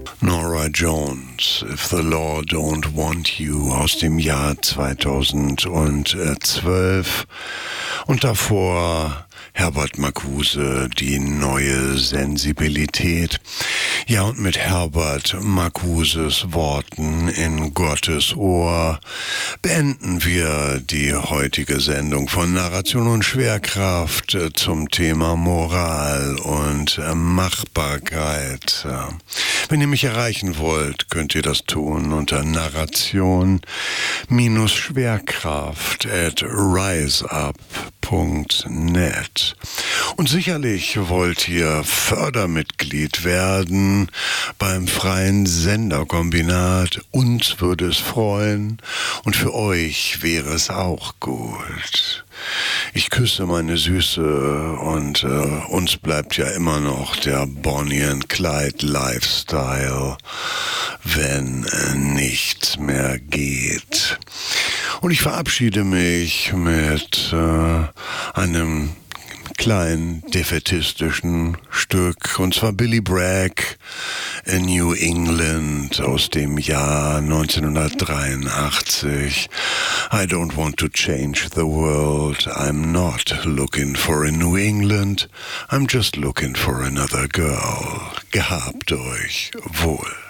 Norah Jones, If the Law Don't Want You aus dem Jahr 2012 und davor Herbert Marcuse, Die neue Sensibilität. Ja, und mit Herbert Marcuses Worten in Gottes Ohr beenden wir die heutige Sendung von Narration und Schwerkraft zum Thema Moral und Machbarkeit. Wenn ihr mich erreichen wollt, könnt ihr das tun unter narration-schwerkraft@riseup.net. Und sicherlich wollt ihr Fördermitglied werden beim freien Senderkombinat. Uns würde es freuen und für euch wäre es auch gut. Ich küsse meine Süße und uns bleibt ja immer noch der Bonnie and Clyde Lifestyle, wenn nichts mehr geht. Und ich verabschiede mich mit einem kleinen defaitistischen Stück, und zwar Billy Bragg in New England aus dem Jahr 1983. I don't want to change the world. I'm not looking for a New England. I'm just looking for another girl. Gehabt euch wohl.